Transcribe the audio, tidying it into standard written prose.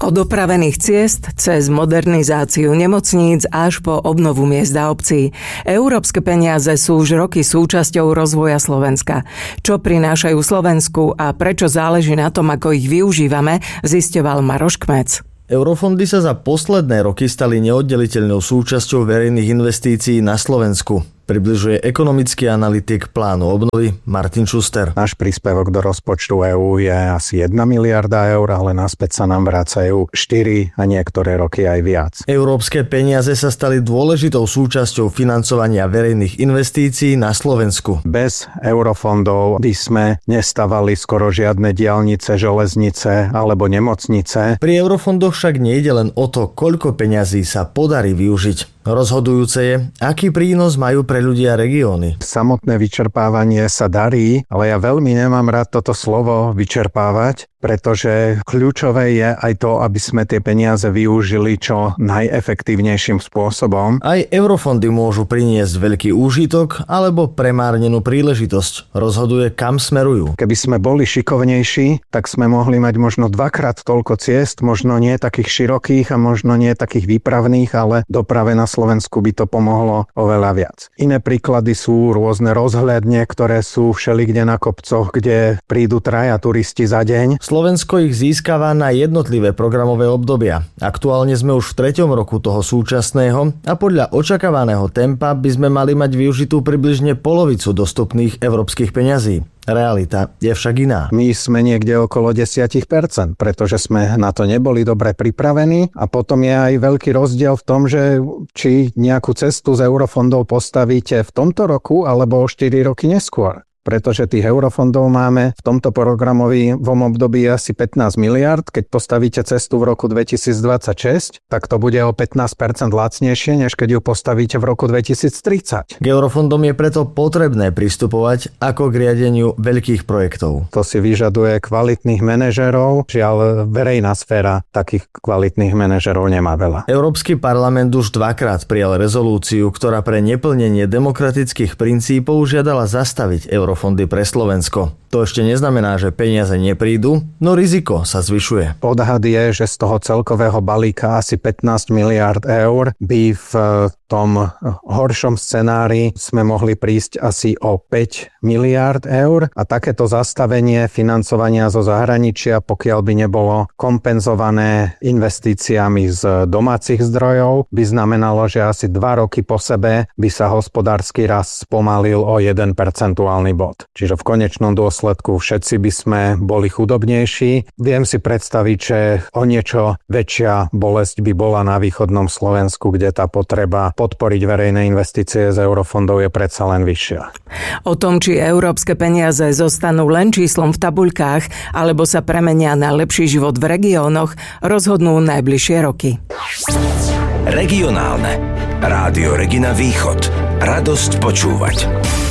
Od opravených ciest cez modernizáciu nemocníc až po obnovu miest a obcí. Európske peniaze sú už roky súčasťou rozvoja Slovenska. Čo prinášajú Slovensku a prečo záleží na tom, ako ich využívame, zisťoval Maroš Kmec. Eurofondy sa za posledné roky stali neoddeliteľnou súčasťou verejných investícií na Slovensku. Približuje ekonomický analytik plánu obnovy Martin Schuster. Náš príspevok do rozpočtu EÚ je asi 1 miliarda eur, ale naspäť sa nám vracajú 4 a niektoré roky aj viac. Európske peniaze sa stali dôležitou súčasťou financovania verejných investícií na Slovensku. Bez eurofondov by sme nestavali skoro žiadne diaľnice, železnice alebo nemocnice. Pri eurofondoch však nejde len o to, koľko peňazí sa podarí využiť. Rozhodujúce je, aký prínos majú pre ľudia regióny. Samotné vyčerpávanie sa darí, ale ja veľmi nemám rád toto slovo vyčerpávať, pretože kľúčové je aj to, aby sme tie peniaze využili čo najefektívnejším spôsobom. Aj eurofondy môžu priniesť veľký úžitok alebo premárnenú príležitosť. Rozhoduje, kam smerujú. Keby sme boli šikovnejší, tak sme mohli mať možno 2-krát toľko ciest, možno nie takých širokých a možno nie takých výpravných, ale doprave na Slovensku by to pomohlo oveľa viac. Iné príklady sú rôzne rozhľadne, ktoré sú všelikde na kopcoch, kde prídu 3 turisti za deň. Slovensko ich získava na jednotlivé programové obdobia. Aktuálne sme už v 3. roku toho súčasného a podľa očakávaného tempa by sme mali mať využitú približne polovicu dostupných európskych peňazí. Realita je však iná. My sme niekde okolo 10%, pretože sme na to neboli dobre pripravení a potom je aj veľký rozdiel v tom, že či nejakú cestu z eurofondov postavíte v tomto roku alebo o 4 roky neskôr. Pretože tých eurofondov máme v tomto programovom období asi 15 miliard. Keď postavíte cestu v roku 2026, tak to bude o 15% lacnejšie, než keď ju postavíte v roku 2030. K eurofondom je preto potrebné pristupovať ako k riadeniu veľkých projektov. To si vyžaduje kvalitných manažerov, žiaľ verejná sféra takých kvalitných manažerov nemá veľa. Európsky parlament už 2-krát prijal rezolúciu, ktorá pre neplnenie demokratických princípov žiadala zastaviť eurofondy pre Slovensko. To ešte neznamená, že peniaze neprídu, no riziko sa zvyšuje. Odhad je, že z toho celkového balíka asi 15 miliard eur by v tom horšom scenári sme mohli prísť asi o 5 miliard eur a takéto zastavenie financovania zo zahraničia, pokiaľ by nebolo kompenzované investíciami z domácich zdrojov, by znamenalo, že asi 2 roky po sebe by sa hospodársky rast spomalil o 1 percentuálny bod. Čiže v konečnom dôsledku všetci by sme boli chudobnejší. Viem si predstaviť, že o niečo väčšia bolesť by bola na východnom Slovensku, kde tá potreba podporiť verejné investície z eurofondov je predsa len vyššia. O tom, či európske peniaze zostanú len číslom v tabuľkách alebo sa premenia na lepší život v regiónoch, rozhodnú najbližšie roky. Regionálne. Rádio Regina Východ. Radosť počúvať.